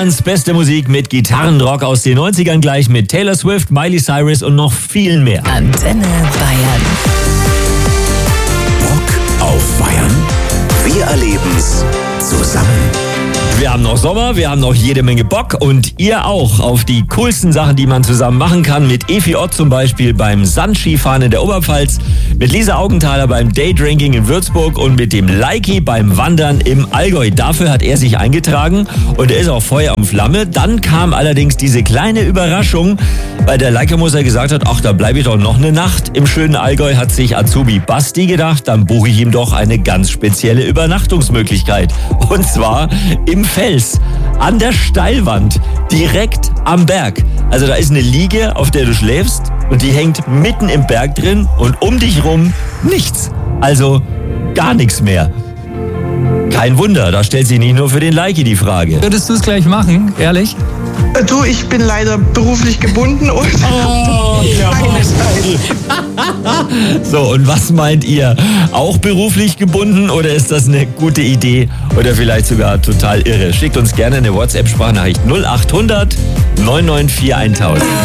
Bayerns beste Musik mit Gitarrenrock aus den 90ern gleich mit Taylor Swift, Miley Cyrus und noch viel mehr. Antenne Bayern. Bock auf Bayern? Wir erleben's zusammen. Wir haben noch Sommer, wir haben noch jede Menge Bock und ihr auch auf die coolsten Sachen, die man zusammen machen kann. Mit Efi Ott zum Beispiel beim Sandskifahren in der Oberpfalz, mit Lisa Augenthaler beim Daydrinking in Würzburg und mit dem Leiki beim Wandern im Allgäu. Dafür hat er sich eingetragen und er ist auch Feuer und Flamme. Dann kam allerdings diese kleine Überraschung, weil der Leikemusser gesagt hat, ach, da bleibe ich doch noch eine Nacht im schönen Allgäu, hat sich Azubi Basti gedacht, dann buche ich ihm doch eine ganz spezielle Übernachtungsmöglichkeit. Und zwar im Fels, an der Steilwand, direkt am Berg. Also da ist eine Liege, auf der du schläfst und die hängt mitten im Berg drin und um dich rum nichts. Also gar nichts mehr. Kein Wunder, da stellt sich nicht nur für den Leiki die Frage. Würdest du es gleich machen, ehrlich? Du, ich bin leider beruflich gebunden und keine Zeit. So, und was meint ihr? Auch beruflich gebunden oder ist das eine gute Idee oder vielleicht sogar total irre? Schickt uns gerne eine WhatsApp-Sprachnachricht 0800 994 1000.